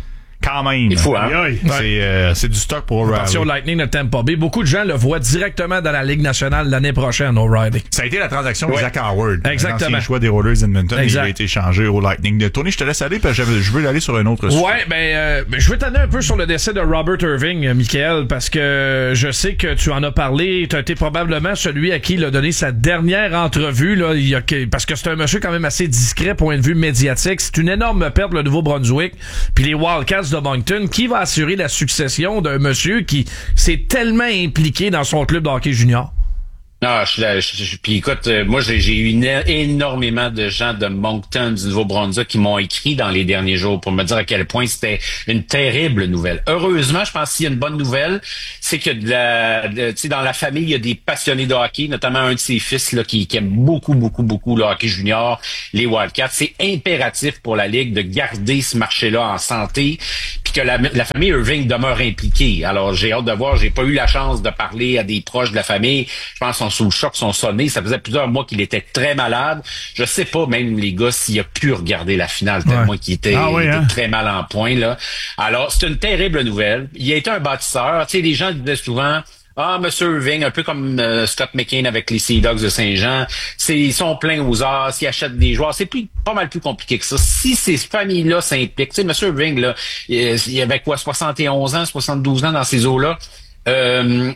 Quand même.
Il faut, hein?
C'est, euh, c'est du stock pour O'Reilly.
Attention au Lightning de Tampa Bay. Beaucoup de gens le voient directement dans la Ligue nationale l'année prochaine, O'Reilly.
Ça a été la transaction
ouais.
de Zach Howard.
Exactement.
Le choix des Oilers Edmonton.
Exact.
Il a été échangé au Lightning. Tony, je te laisse aller parce que je veux aller sur un autre sujet.
Ouais, ben, euh, je vais t'amener un peu sur le décès de Robert Irving, Michael, parce que je sais que tu en as parlé. Tu as été probablement celui à qui il a donné sa dernière entrevue, là, il y a, parce que c'est un monsieur quand même assez discret, point de vue médiatique. C'est une énorme perte, le Nouveau-Brunswick. Puis les Wildcats de Moncton, qui va assurer la succession d'un monsieur qui s'est tellement impliqué dans son club de hockey junior?
Non, je, je, je, puis écoute, euh, moi j'ai, j'ai eu une, énormément de gens de Moncton, du Nouveau-Brunswick, qui m'ont écrit dans les derniers jours pour me dire à quel point c'était une terrible nouvelle. Heureusement, je pense qu'il y a une bonne nouvelle, c'est que de la, de, tu sais, dans la famille, il y a des passionnés de hockey, notamment un de ses fils là qui, qui aime beaucoup, beaucoup, beaucoup le hockey junior, les Wildcats. C'est impératif pour la Ligue de garder ce marché-là en santé, puis que la, la famille Irving demeure impliquée. Alors j'ai hâte de voir, j'ai pas eu la chance de parler à des proches de la famille. Je pense qu'on sous le choc, sont sonnés. Ça faisait plusieurs mois qu'il était très malade. Je sais pas, même les gars, s'il a pu regarder la finale tellement ouais. qu'il était, ah oui, il était hein? très mal en point, là. Alors, c'est une terrible nouvelle. Il a été un bâtisseur. Tu sais, les gens disaient souvent, ah, M. Irving, un peu comme euh, Scott McKain avec les Sea Dogs de Saint-Jean, c'est, ils sont pleins aux as, ils achètent des joueurs. C'est plus, pas mal plus compliqué que ça. Si ces familles-là s'impliquent, tu sais, M. Irving, là, il, il avait quoi, soixante et onze ans, soixante-douze ans dans ces eaux-là, euh,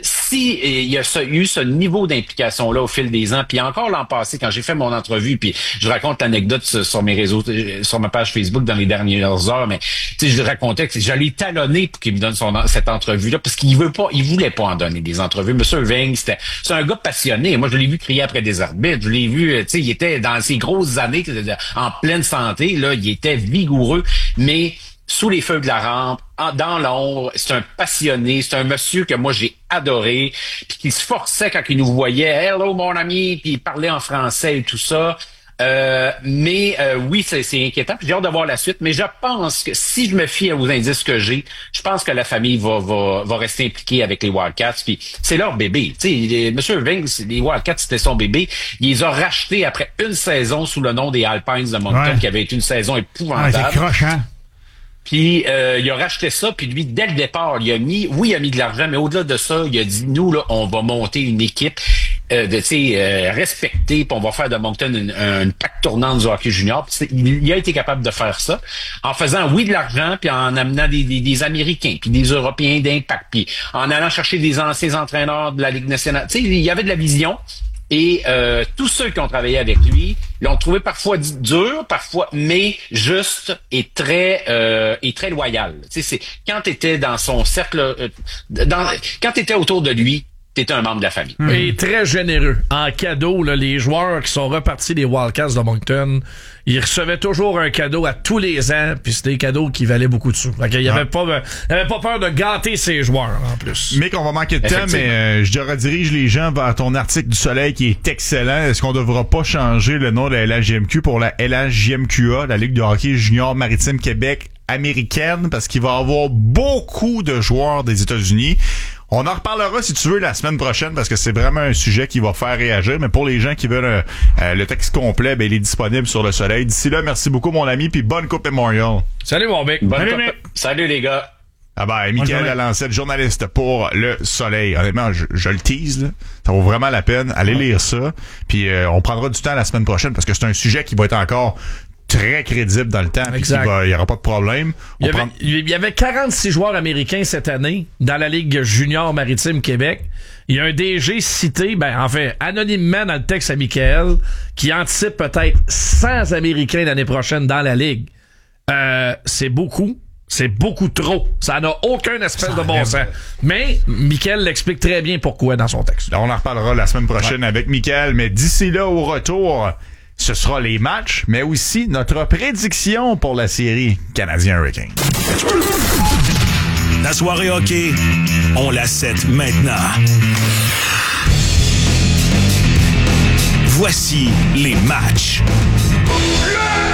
si il y a ce, eu ce niveau d'implication-là au fil des ans, puis encore l'an passé, quand j'ai fait mon entrevue, puis je raconte l'anecdote sur mes réseaux, sur ma page Facebook dans les dernières heures, mais tu sais, je racontais que j'allais talonner pour qu'il me donne son, cette entrevue-là, parce qu'il veut pas, il voulait pas en donner des entrevues. Monsieur Irving, c'était, c'est un gars passionné. Moi, je l'ai vu crier après des arbitres, je l'ai vu, tu sais, il était dans ses grosses années, en pleine santé, là, il était vigoureux, mais sous les feux de la rampe, en, dans l'ombre, c'est un passionné, c'est un monsieur que moi j'ai adoré, puis qui se forçait quand il nous voyait, « Hello mon ami », puis il parlait en français et tout ça. Euh, mais euh, oui, c'est, c'est inquiétant. J'ai hâte de voir la suite, mais je pense que si je me fie aux indices que j'ai, je pense que la famille va va, va rester impliquée avec les Wildcats. Puis c'est leur bébé. Tu sais, M. Irving, les Wildcats, c'était son bébé. Il les a rachetés après une saison sous le nom des Alpines de Moncton, ouais. qui avait été une saison épouvantable.
Ouais, c'est croche, hein?
Puis euh, il a racheté ça, puis lui, dès le départ, il a mis, oui, il a mis de l'argent, mais au-delà de ça, il a dit, nous, là, on va monter une équipe euh, de, tu sais, euh, respectée, puis on va faire de Moncton une, une plaque tournante du hockey junior. Puis il, il a été capable de faire ça en faisant, oui, de l'argent, puis en amenant des, des, des Américains, puis des Européens d'impact, puis en allant chercher des anciens entraîneurs de la Ligue nationale. Tu sais, il y avait de la vision. Et euh, tous ceux qui ont travaillé avec lui l'ont trouvé parfois dur, parfois, mais juste et très euh, et très loyal. Tu sais, c'est quand t'étais dans son cercle, euh, dans quand t'étais autour de lui, t'étais un membre de la famille.
Mmh. Et très généreux. En cadeau, là, les joueurs qui sont repartis des Wildcats de Moncton, ils recevaient toujours un cadeau à tous les ans, puis c'était des cadeaux qui valaient beaucoup de sous. Fait qu'il y avait ah. pas, il avait pas peur de gâter ses joueurs, en plus.
Mais qu'on va manquer de temps, mais euh, je redirige les gens vers ton article du Soleil qui est excellent. Est-ce qu'on devra pas changer le nom de la L H J M Q pour la L H J M Q A, la Ligue de hockey junior maritime Québec américaine, parce qu'il va y avoir beaucoup de joueurs des États-Unis. On en reparlera, si tu veux, la semaine prochaine, parce que c'est vraiment un sujet qui va faire réagir. Mais pour les gens qui veulent euh, euh, le texte complet, ben, il est disponible sur le Soleil. D'ici là, merci beaucoup, mon ami, puis bonne Coupe Memorial.
Salut, mon mec.
Bonne
Salut,
coupe.
mec.
Salut, les gars.
Ah ben, Michael Lalancette, journaliste pour le Soleil. Honnêtement, je, je le tease, là. Ça vaut vraiment la peine. Allez ouais. lire ça. Puis euh, on prendra du temps la semaine prochaine, parce que c'est un sujet qui va être encore très crédible dans le temps, puis il n'y aura pas de problème.
Il y, avait, prend... il y avait quarante-six joueurs américains cette année dans la Ligue junior maritime Québec. Il y a un D G cité, ben en fait, anonymement dans le texte à Michael, qui anticipe peut-être cent Américains l'année prochaine dans la Ligue. Euh, c'est beaucoup. C'est beaucoup trop. Ça n'a aucun espèce ça de bon sens. Mais Michael l'explique très bien pourquoi dans son texte.
Là, on en reparlera la semaine prochaine ouais. avec Michael, mais d'ici là, au retour, ce sera les matchs, mais aussi notre prédiction pour la série Canadien-Hurricane.
La soirée hockey, on la set maintenant. Voici les matchs.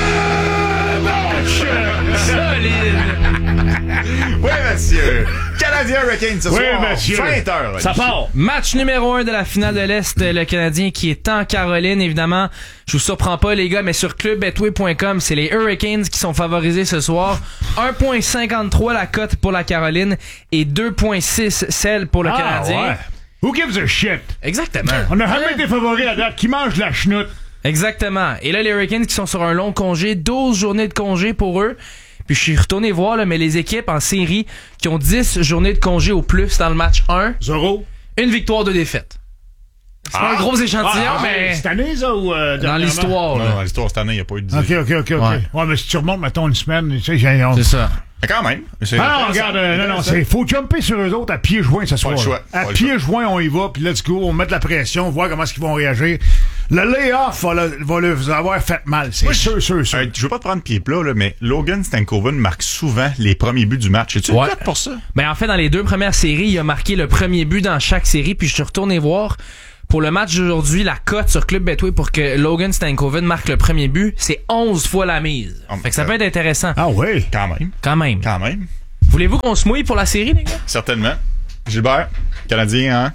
Le match! Solide! Oui, monsieur! Canadien Canadien Hurricanes ce
Oui,
soir.
monsieur.
vingt heures.
Ça part.
Match numéro un de la finale de l'Est, le Canadien qui est en Caroline, évidemment. Je vous surprends pas, les gars, mais sur club betway point com, c'est les Hurricanes qui sont favorisés ce soir. un virgule cinquante-trois la cote pour la Caroline et deux virgule six celle pour le
Ah,
Canadien.
ouais. Who gives a shit?
Exactement.
On a jamais été favoris à date. Qui mange la chenoute?
Exactement. Et là, les Hurricanes qui sont sur un long congé, douze journées de congé pour eux. Puis je suis retourné voir, là, mais les équipes en série qui ont dix journées de congé au plus dans le match un,
Zoro?
une victoire, deux défaites. C'est pas un gros échantillon,
Ah,
mais
cette année, ça, ou euh,
dans
dernièrement?
l'histoire.
Non,
là.
non, l'histoire cette année, il n'y a pas eu de dix.
Ok, ok, ok, ok.
Ouais.
Ouais, mais si tu remontes, mettons, une semaine, tu sais, j'ai... on-
C'est ça.
Mais quand même. C'est
Ah non, regarde, euh, non, non, c'est, faut jumper sur eux autres à pieds joints ce soir.
le choix.
À
Pas le
pieds joints, on y va, puis let's go, on met de la pression, voir comment est-ce qu'ils vont réagir. Le lay-off va, le, va le, vous avoir fait mal, c'est sûr, sûr, sûr.
Euh, je veux pas te prendre pied plat, là, mais Logan Stankoven marque souvent les premiers buts du match. Es-tu
Ouais.
fait pour ça?
Ben, en fait, dans les deux premières séries, il a marqué le premier but dans chaque série, puis je suis retourné voir. Pour le match d'aujourd'hui, la cote sur Club Betway pour que Logan Stankoven marque le premier but, c'est onze fois la mise.
Oh,
fait que ça peut être intéressant.
Ah oui.
Quand même.
Quand même.
Quand même.
Voulez-vous qu'on se mouille pour la série, les gars?
Certainement. Gilbert, Canadien, hein?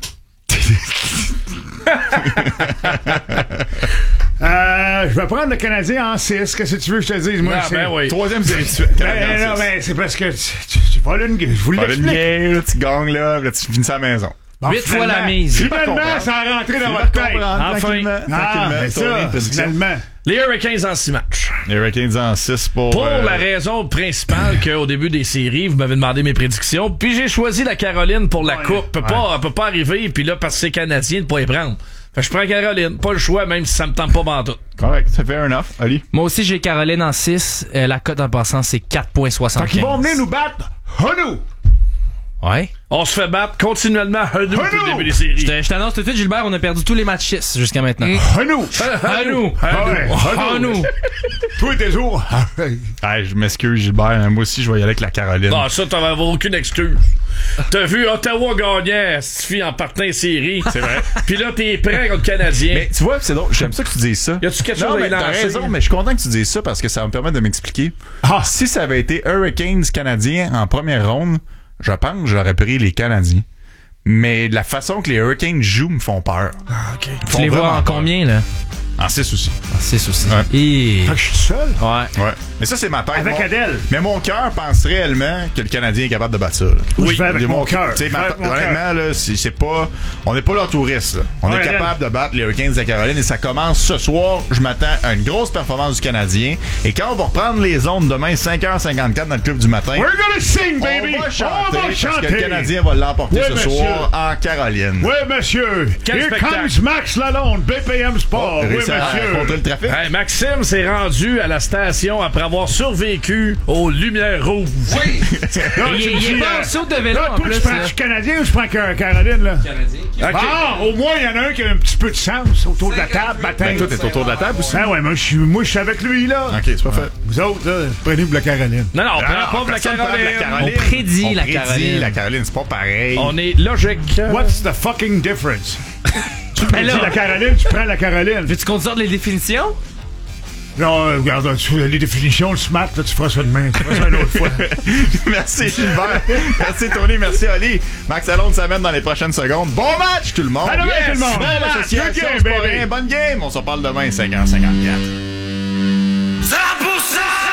Euh, je vais prendre le Canadien en six. Qu'est-ce que tu veux que je te dise? Moi,
Ah,
c'est...
ben oui.
Troisième série de suite.
Ben, non, mais c'est parce que tu, tu, tu voles une... Je vous
Pas une
l'explique.
game, là, tu gagnes, là, là, tu finis à la maison.
Bon,
Huit fois la
finalement-
mise.
Finalement, ça a rentré dans votre tête.
Comprendre,
Enfin.
tranquillement,
Ah,
tranquillement,
mais
Tony,
ça,
prédiction.
finalement.
Les Hurricanes en six matchs.
Les Hurricanes en six pour...
Pour
euh,
la raison principale qu'au début des séries, vous m'avez demandé mes prédictions, puis j'ai choisi la Caroline pour la
Ouais,
coupe. Peut pas, elle peut pas arriver, puis là, parce que c'est Canadien, de pas y prendre. Fait que je prends Caroline. Pas le choix, même si ça me tente pas pantoute.
Correct, ça fait enough. Ali?
Moi aussi, j'ai Caroline en six. Euh, la cote en passant, c'est quatre virgule
Fait
soixante-quinze.
qu'ils vont venir nous battre. Honou!
Ouais.
On se fait battre continuellement à nous depuis
Honou!
le début des
Je
séries.
te- je t'annonce tout de suite, Gilbert, on a perdu tous les matchs six jusqu'à maintenant.
Honou!
À nous!
Ah ouais,
À nous!
Toi, tes jours.
Ah, je m'excuse, Gilbert. Moi aussi, je vais y aller avec la Caroline.
Ah, ça, t'en vas avoir aucune excuse. T'as vu Ottawa gagner, Stifi en partant en série.
C'est vrai.
Puis là, t'es prêt contre le Canadien.
Mais tu vois, c'est drôle. J'aime ça que tu dises ça.
Y a-tu quelque
Non,
chose à
mais
y
t'as
lancer?
raison, mais je suis content que tu dises ça parce que ça va me permettre de m'expliquer.
Ah.
Si ça avait été Hurricanes Canadiens en première ronde, je pense que j'aurais pris les Canadiens. Mais la façon que les Hurricanes jouent me font peur.
Ah, OK.
Ils
Tu
font
les vois
vraiment
en
peur.
combien, là?
En six aussi.
six aussi.
Ouais.
Et...
Fait que je suis seul.
Ouais.
Ouais. Mais ça, c'est ma tête.
Avec
Mon-
Adèle.
Mais mon cœur pense réellement que le Canadien est capable de battre ça. là.
Oui, je vais avec
De
mon cœur.
Tu sais,
Je vais
ma-
avec mon cœur.
honnêtement, là, c'est c'est pas. On n'est pas leurs touristes, là. On
Ouais,
est capable de battre les Hurricanes de la Caroline et ça commence ce soir. Je m'attends à une grosse performance du Canadien. Et quand on va reprendre les ondes demain, cinq heures cinquante-quatre dans le club du matin,
We're gonna sing, baby!
on va chanter,
On va
parce
chanter!
que le Canadien va l'emporter
Oui,
ce
monsieur.
soir en Caroline.
Oui, monsieur!
Quel
Here
spectacle.
comes Max Lalonde, B P M Sport! oui,
Réussi à
monsieur!
rencontrer le trafic.
Hey, Maxime s'est rendu à la station après avoir survécu aux lumières rouges. Oui!
Là,
Il,
tu me
il
dis,
est pas
euh,
en saut de vélo,
là,
en
toi,
plus.
tu prends
là.
du Canadien ou je prends Car- Caroline, là? Ah, au moins, il y en a un qui a un petit peu de sens autour de la table, matin.
Ben, toi, t'es autour de la table aussi?
Ah ouais, moi, je suis, moi, je suis avec lui, là.
Ok, c'est pas fait.
Vous autres, là, prenez pour la Caroline.
Non, non, on
Ah,
prend pas pour la
personne prend de
Caroline.
la Caroline.
On prédit
On
la
prédit
Caroline.
la Caroline, c'est pas pareil.
On est logique.
What's the fucking difference? Tu
Ben
prédis
là-
la Caroline, tu prends la Caroline.
Veux-tu qu'on te sorte les définitions?
Non, euh, regarde, tu- les définitions, le smart, là, tu feras ça demain. Tu feras ça une autre fois.
Merci Gilbert. Merci Tony. Merci Ali. Max Alonde s'amène dans les prochaines secondes. Bon match tout le monde.
À demain,
Yes!
tout le monde.
Belle
Bon match.
association,
Good game,
c'est pas
baby.
rien. Bonne game. On se reparle demain cinq heures cinquante-quatre.